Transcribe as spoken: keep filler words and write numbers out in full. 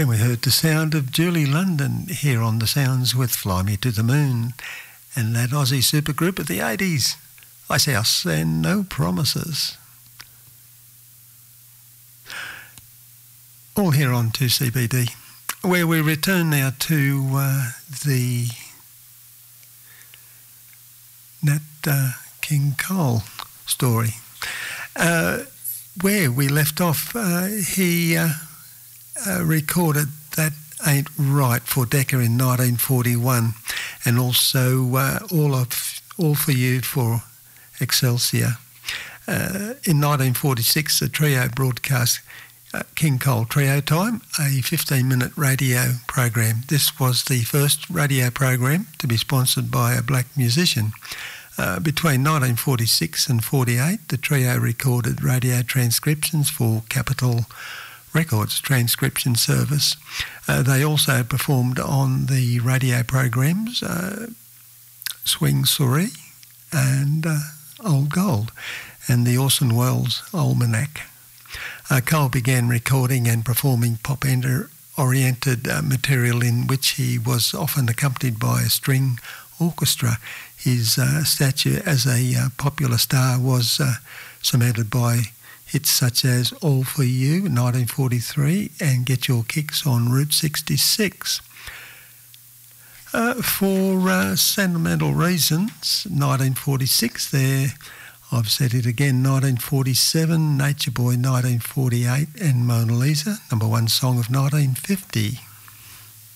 Then we heard the sound of Julie London here on The Sounds with Fly Me to the Moon, and that Aussie supergroup of the eighties, Ice House and No Promises. All here on two C B D, where we return now to uh, the Nat uh, King Cole story. Uh, where we left off, uh, he uh, uh, recorded That Ain't Right for Decca in nineteen forty-one, and also uh, All of All for You for Excelsior. Uh, in nineteen forty-six, the trio broadcast uh, King Cole Trio Time, a fifteen-minute radio program. This was the first radio program to be sponsored by a black musician. Uh, between nineteen forty-six and forty-eight, the trio recorded radio transcriptions for Capitol Records transcription service. Uh, they also performed on the radio programs uh, Swing Surrey and uh, Old Gold and the Orson Welles Almanac. Uh, Cole began recording and performing pop-oriented uh, material in which he was often accompanied by a string orchestra. His uh, stature as a uh, popular star was uh, cemented by hits such as All for You in nineteen forty-three and Get Your Kicks on Route sixty-six. Uh, for uh, Sentimental Reasons, nineteen forty-six there, I've said it again, nineteen forty-seven, Nature Boy nineteen forty-eight and Mona Lisa, number one song of nineteen fifty.